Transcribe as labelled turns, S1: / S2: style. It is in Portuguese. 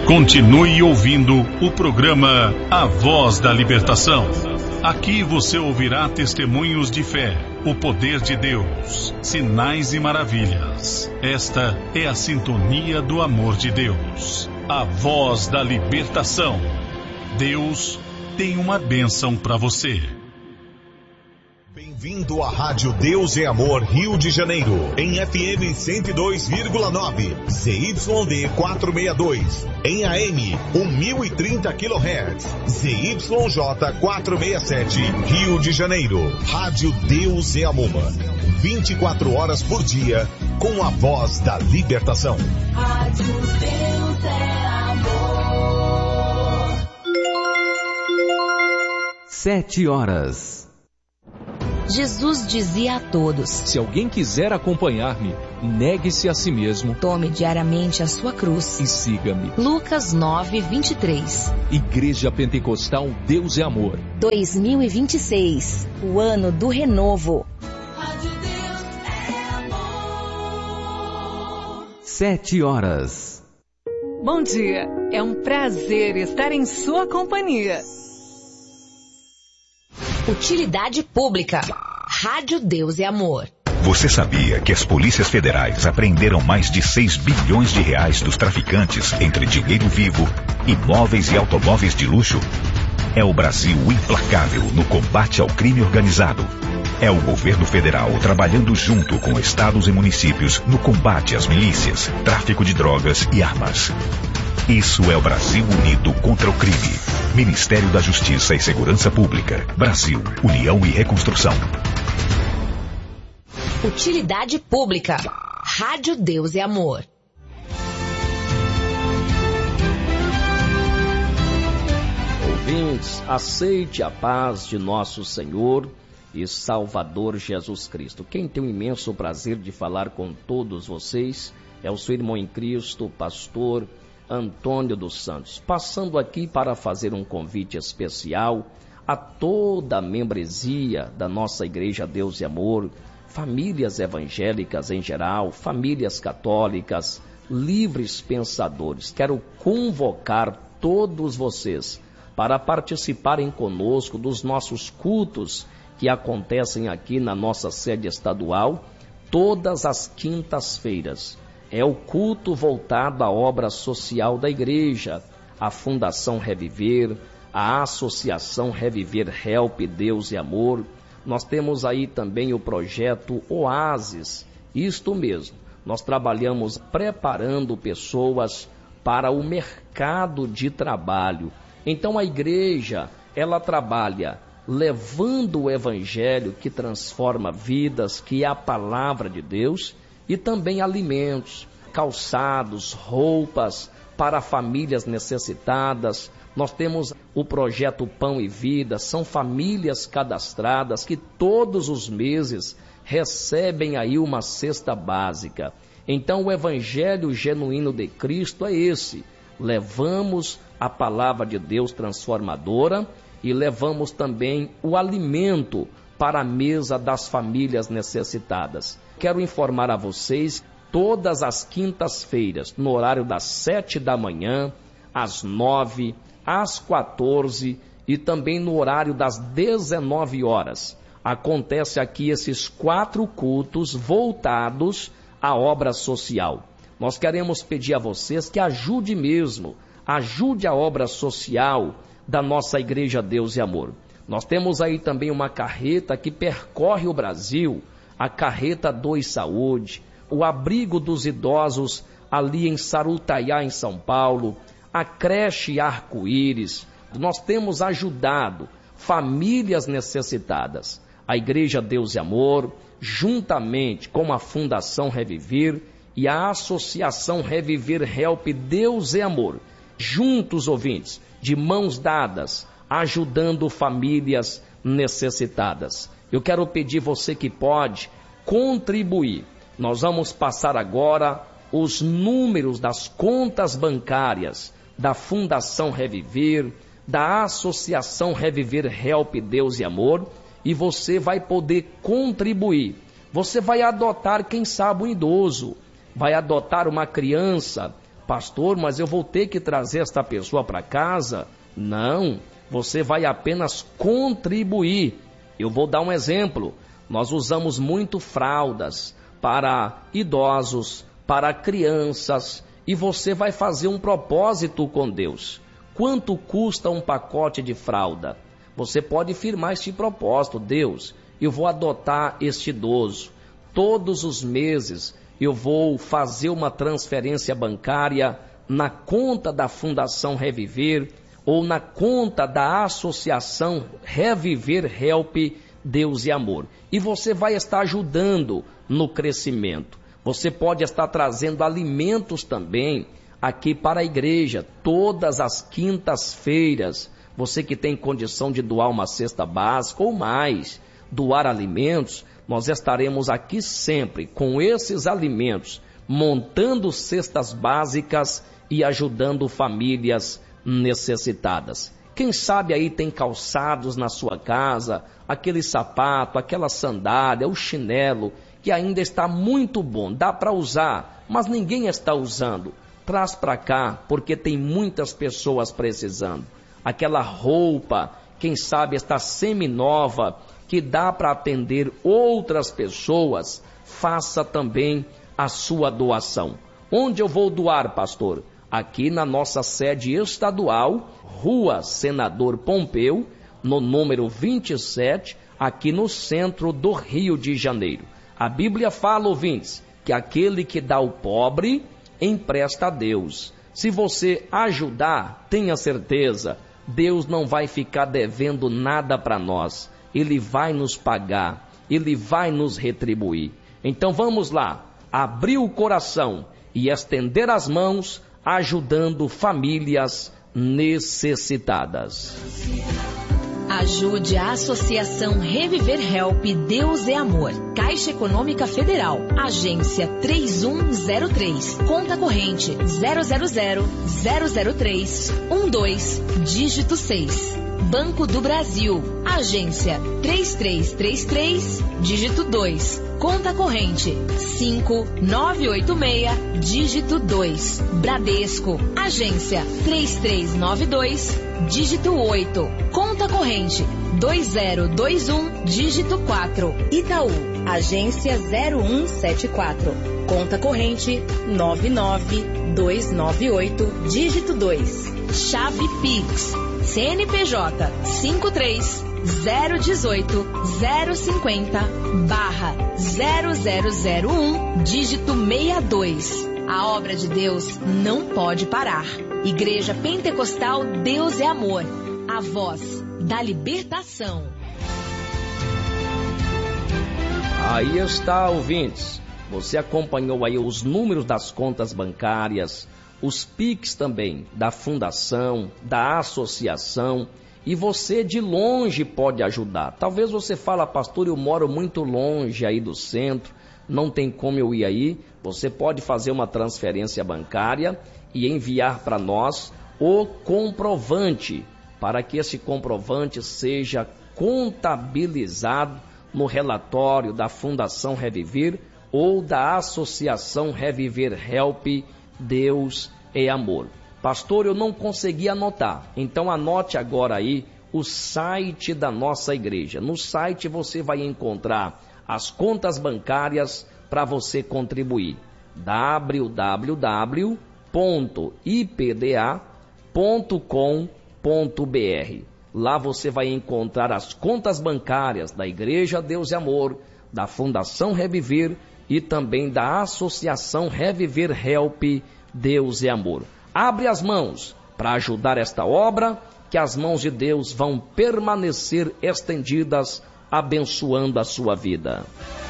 S1: Continue ouvindo o programa A Voz da Libertação. Aqui você ouvirá testemunhos de fé, o poder de Deus, sinais e maravilhas. Esta é a sintonia do amor de Deus. A Voz da Libertação. Deus tem uma bênção para você.
S2: Bem-vindo à Rádio Deus é Amor, Rio de Janeiro, em FM 102,9, ZYD 462, em AM 1030 kHz, ZYJ 467, Rio de Janeiro. Rádio Deus é Amor, 24 horas por dia, com a voz da libertação.
S3: Rádio Deus é Amor.
S4: 7h.
S5: Jesus dizia a todos:
S6: se alguém quiser acompanhar-me, negue-se a si mesmo,
S5: tome diariamente a sua cruz
S6: e siga-me.
S5: Lucas 9:23.
S6: Igreja Pentecostal Deus é Amor
S5: 2026, o ano do renovo.
S3: Rádio Deus é Amor.
S4: 7h.
S7: Bom dia, é um prazer estar em sua companhia.
S5: Utilidade pública. Rádio Deus é Amor.
S8: Você sabia que as polícias federais apreenderam mais de 6 bilhões de reais dos traficantes entre dinheiro vivo, imóveis e automóveis de luxo? É o Brasil implacável no combate ao crime organizado. É o governo federal trabalhando junto com estados e municípios no combate às milícias, tráfico de drogas e armas. Isso é o Brasil unido contra o crime. Ministério da Justiça e Segurança Pública. Brasil, União e Reconstrução.
S5: Utilidade pública. Rádio Deus é Amor.
S9: Ouvintes, aceite a paz de nosso Senhor e Salvador Jesus Cristo. Quem tem o imenso prazer de falar com todos vocês é o seu irmão em Cristo, pastor Antônio dos Santos, passando aqui para fazer um convite especial a toda a membresia da nossa Igreja Deus e Amor, famílias evangélicas em geral, famílias católicas, livres pensadores. Quero convocar todos vocês para participarem conosco dos nossos cultos que acontecem aqui na nossa sede estadual, todas as quintas-feiras. É o culto voltado à obra social da igreja, a Fundação Reviver, a Associação Reviver Help Deus e Amor. Nós temos aí também o projeto Oásis, isto mesmo. Nós trabalhamos preparando pessoas para o mercado de trabalho. Então a igreja, ela trabalha levando o evangelho que transforma vidas, que é a palavra de Deus, e também alimentos, calçados, roupas para famílias necessitadas. Nós temos o projeto Pão e Vida, são famílias cadastradas que todos os meses recebem aí uma cesta básica. Então o evangelho genuíno de Cristo é esse. Levamos a palavra de Deus transformadora e levamos também o alimento para a mesa das famílias necessitadas. Quero informar a vocês, todas as quintas-feiras, no horário das 7 da manhã, às 9, às 14 e também no horário das 19 horas. Acontece aqui esses 4 cultos voltados à obra social. Nós queremos pedir a vocês que ajude mesmo, ajude a obra social da nossa Igreja Deus e Amor. Nós temos aí também uma carreta que percorre o Brasil, a carreta 2 Saúde, o abrigo dos idosos ali em Sarutaiá, em São Paulo, a creche Arco-Íris. Nós temos ajudado famílias necessitadas. A Igreja Deus e Amor, juntamente com a Fundação Reviver e a Associação Reviver Help Deus e Amor, juntos, ouvintes, de mãos dadas, ajudando famílias necessitadas. Eu quero pedir você que pode contribuir. Nós vamos passar agora os números das contas bancárias da Fundação Reviver, da Associação Reviver Help Deus e Amor, e você vai poder contribuir. Você vai adotar, quem sabe, um idoso, vai adotar uma criança Pastor, mas eu vou ter que trazer esta pessoa para casa? Não, você vai apenas contribuir. Eu vou dar um exemplo. Nós usamos muito fraldas para idosos, para crianças, e você vai fazer um propósito com Deus. Quanto custa um pacote de fralda? Você pode firmar este propósito. Deus, eu vou adotar este idoso. Todos os meses eu vou fazer uma transferência bancária na conta da Fundação Reviver ou na conta da Associação Reviver Help Deus e Amor. E você vai estar ajudando no crescimento. Você pode estar trazendo alimentos também aqui para a igreja, todas as quintas-feiras. Você que tem condição de doar uma cesta básica ou mais, doar alimentos, nós estaremos aqui sempre com esses alimentos, montando cestas básicas e ajudando famílias necessitadas. Quem sabe aí tem calçados na sua casa, aquele sapato, aquela sandália, o chinelo, que ainda está muito bom, dá para usar, mas ninguém está usando. Traz para cá, porque tem muitas pessoas precisando. Aquela roupa, quem sabe está semi-nova, que dá para atender outras pessoas, faça também a sua doação. Onde eu vou doar, pastor? Aqui na nossa sede estadual, Rua Senador Pompeu, no número 27, aqui no centro do Rio de Janeiro. A Bíblia fala, ouvintes, que aquele que dá ao pobre, empresta a Deus. Se você ajudar, tenha certeza, Deus não vai ficar devendo nada para nós. Ele vai nos pagar, Ele vai nos retribuir. Então vamos lá, abrir o coração e estender as mãos, ajudando famílias necessitadas.
S5: Ajude a Associação Reviver Help Deus é Amor. Caixa Econômica Federal. Agência 3103. Conta corrente 000-003-12, dígito 6. Banco do Brasil. Agência 3333, dígito 2. Conta corrente 5986, dígito 2. Bradesco. Agência 3392, dígito 8. Conta corrente 2021, dígito 4. Itaú. Agência 0174. Conta corrente 99298, dígito 2. Chave Pix. CNPJ 53-018-050-0001, dígito 62. A obra de Deus não pode parar. Igreja Pentecostal Deus é Amor. A voz da libertação.
S9: Aí está, ouvintes. Você acompanhou aí os números das contas bancárias, os PIX também, da fundação, da associação, e você de longe pode ajudar. Talvez você fale, pastor, eu moro muito longe aí do centro, não tem como eu ir aí. Você pode fazer uma transferência bancária e enviar para nós o comprovante, para que esse comprovante seja contabilizado no relatório da Fundação Reviver ou da Associação Reviver Help Deus é Amor. Pastor, eu não consegui anotar. Então anote agora aí o site da nossa igreja. No site você vai encontrar as contas bancárias para você contribuir. www.ipda.com.br. Lá você vai encontrar as contas bancárias da Igreja Deus é Amor, da Fundação Reviver e também da Associação Reviver Help Deus é Amor. Abre as mãos para ajudar esta obra, que as mãos de Deus vão permanecer estendidas, abençoando a sua vida.